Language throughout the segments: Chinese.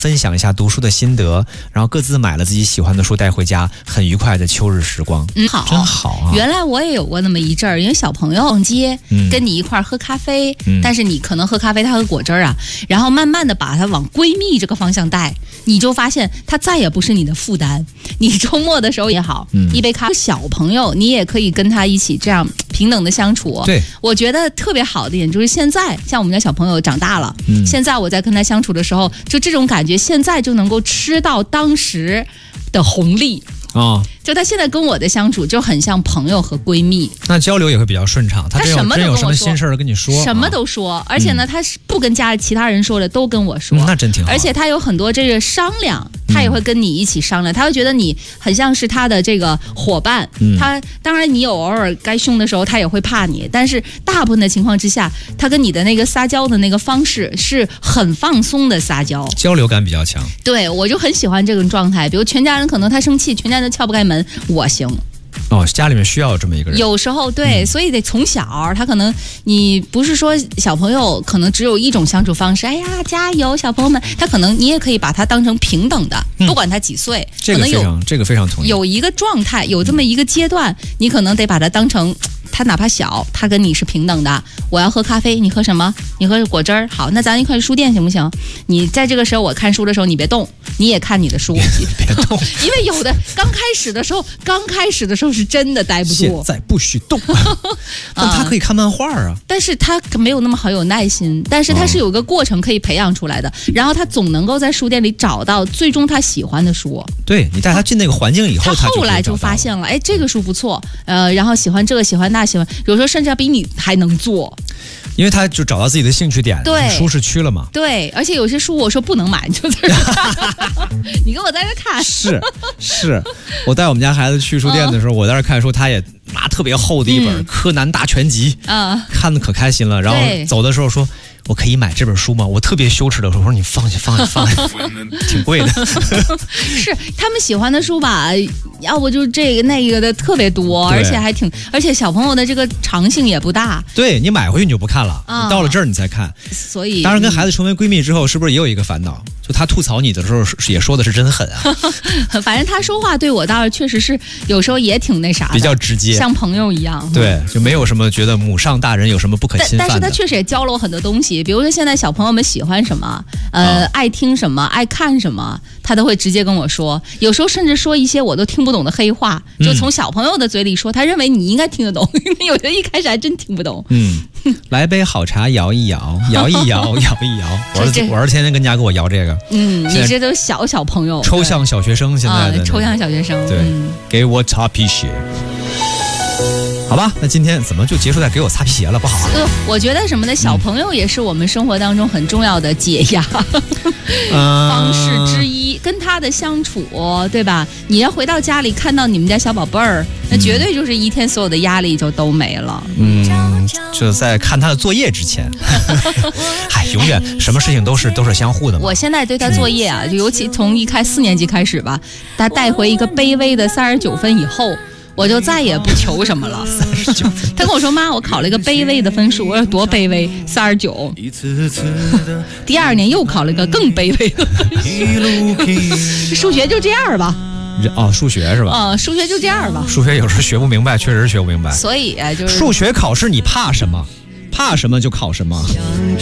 分享一下读书的心得，然后各自买了自己喜欢的书带回家，很愉快的秋日时光。 好， 真好啊！ 原来我也有过那么一阵儿，因为小朋友逛街，跟你一块儿喝咖啡，但是你可能喝咖啡，他喝果汁啊，然后慢慢的把他往闺蜜这个方向带，你就发现他再也不是你的负担。你周末的时候也好，一杯咖啡，小朋友你也可以跟他一起这样平等的相处。 对， 我觉得特别好的一点就是现在，像我们家小朋友长大了，现在我在跟他相处的时候，就这种感觉，现在就能够吃到当时的红利。就他现在跟我的相处就很像朋友和闺蜜， 那交流也会比较顺畅。他真有什么心事跟你说， 什么都说，而且呢，他是不跟家里其他人说的，都跟我说， 那真挺好。 而且他有很多这个商量，他也会跟你一起商量，他会觉得你很像是他的这个伙伴。他当然你有偶尔该凶的时候，他也会怕你，但是大部分的情况之下，他跟你的那个撒娇的那个方式是很放松的撒娇， 交流感比较强。 对，我就很喜欢这种状态。比如全家人可能他生气，全家人都撬不开门，我行。 家里面需要这么一个人。 有时候对，所以得从小，他可能你不是说小朋友可能只有一种相处方式。哎呀，加油，小朋友们！他可能你也可以把他当成平等的，不管他几岁， 这个非常同意。 有一个状态，有这么一个阶段，你可能得把他当成。他哪怕小，他跟你是平等的。我要喝咖啡，你喝什么？你喝果汁儿。好，那咱一块去书店行不行？你在这个时候我看书的时候，你别动，你也看你的书， 别动， 因为有的刚开始的时候是真的待不住。 现在不许动，但他可以看漫画啊。 但是他没有那么好有耐心，但是他是有个过程可以培养出来的。然后他总能够在书店里找到最终他喜欢的书。 对，你带他进那个环境以后， 他后来就发现了，哎，这个书不错，然后喜欢这个，喜欢那。有时候甚至要比你还能做， 因为他就找到自己的兴趣点， 对， 舒适区了嘛。 对，而且有些书我说不能买，你就在这看，你跟我在这看。 是，我带我们家孩子去书店的时候，我在这看书，他也拿特别厚的一本《柯南大全集》，看得可开心了。然后走的时候说：“我可以买这本书吗？”我特别羞耻的说：“我说你放下，挺贵的。” 是他们喜欢的书吧，要不就这个那个的特别多，而且小朋友的这个长性也不大。 对，你买回去你就不看了，你到了这儿你才看。 所以， 当然跟孩子成为闺蜜之后，是不是也有一个烦恼？就他吐槽你的时候，也说的是真狠啊。 反正他说话对我倒是确实是有时候也挺那啥的， 比较直接， 像朋友一样。 对，就没有什么觉得母上大人有什么不可侵犯的。 但是他确实也教了我很多东西，比如说现在小朋友们喜欢什么，爱听什么，爱看什么，他都会直接跟我说。有时候甚至说一些我都听不懂的黑话，就从小朋友的嘴里说，他认为你应该听得懂，有的一开始还真听不懂。 来杯好茶摇一摇，摇一摇，摇一摇。我儿子天天跟家给我摇这个。 你这都小朋友， 抽象小学生现在的抽象小学生。 对，给我擦皮鞋。好吧，那今天怎么就结束在给我擦皮鞋了？不好啊！ 我觉得什么呢？小朋友也是我们生活当中很重要的解压方式之一，跟他的相处，对吧？你要回到家里看到你们家小宝贝儿，那绝对就是一天所有的压力就都没了。 就在看他的作业之前，永远什么事情都是相互的嘛。 我现在对他作业啊，就尤其从4年级开始吧，他带回一个卑微的39分以后。我就再也不求什么了。 39分， 他跟我说：“妈，我考了一个卑微的分数。”我说：“多卑微？39。”第2年又考了一个更卑微的分数。数学就这样吧。 数学是吧？ 数学就这样吧。 数学有时候学不明白，确实是学不明白。 所以就是数学考试，你怕什么？怕什么就考什么。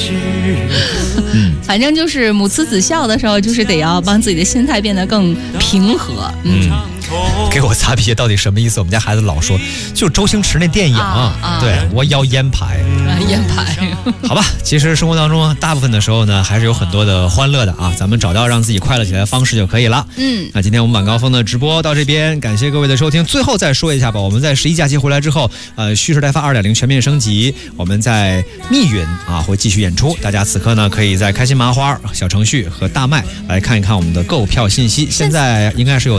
反正就是母慈子孝的时候，就是得要帮自己的心态变得更平和。 给我擦皮鞋到底什么意思？我们家孩子老说，就是周星驰那电影，对，我要烟牌， 烟牌。 好吧，其实生活当中大部分的时候呢，还是有很多的欢乐的啊，咱们找到让自己快乐起来的方式就可以了。那今天我们晚高峰的直播到这边，感谢各位的收听。最后再说一下吧，我们在11假期回来之后，蓄势待发2.0全面升级，我们在密云会继续演出。大家此刻呢，可以在开心麻花小程序和大麦来看一看我们的购票信息。现在应该是有